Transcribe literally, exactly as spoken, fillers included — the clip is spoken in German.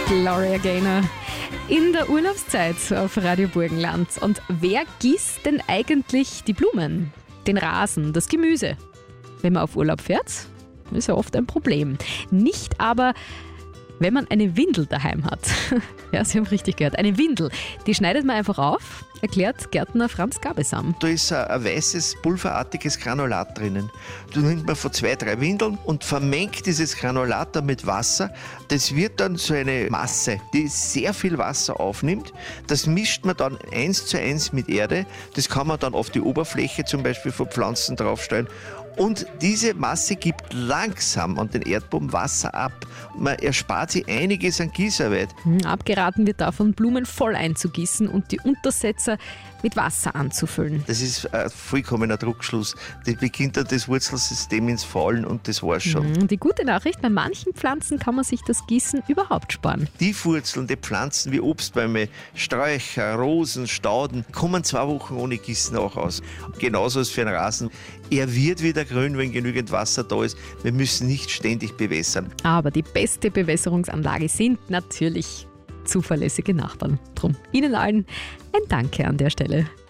Gloria Gaynor in der Urlaubszeit auf Radio Burgenland. Und wer gießt denn eigentlich die Blumen, den Rasen, das Gemüse? Wenn man auf Urlaub fährt, ist ja oft ein Problem. Nicht aber, wenn man eine Windel daheim hat. Ja, Sie haben richtig gehört. Eine Windel, die schneidet man einfach auf, erklärt Gärtner Franz Gabesam. Da ist ein, ein weißes, pulverartiges Granulat drinnen. Da nimmt man von zwei, drei Windeln und vermengt dieses Granulat dann mit Wasser. Das wird dann so eine Masse, die sehr viel Wasser aufnimmt. Das mischt man dann eins zu eins mit Erde. Das kann man dann auf die Oberfläche zum Beispiel von Pflanzen draufstellen. Und diese Masse gibt langsam an den Erdboden Wasser ab. Man erspart sich einiges an Gießarbeit. Abgeraten wird davon, Blumen voll einzugießen und die Untersetzer mit Wasser anzufüllen. Das ist ein vollkommener Druckschluss. Da beginnt dann das Wurzelsystem ins Faulen und das war's schon. Die gute Nachricht, bei manchen Pflanzen kann man sich das Gießen überhaupt sparen. Die Wurzeln, die Pflanzen wie Obstbäume, Sträucher, Rosen, Stauden, kommen zwei Wochen ohne Gießen auch aus. Genauso ist für den Rasen. Er wird wieder grün, wenn genügend Wasser da ist. Wir müssen nicht ständig bewässern. Aber die beste Bewässerungsanlage sind natürlich zuverlässige Nachbarn. Drum Ihnen allen ein Danke an der Stelle.